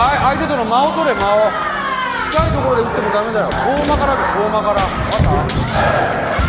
相手との間を取れ、間を。近いところで打ってもダメだよ。遠間からで、遠間から。また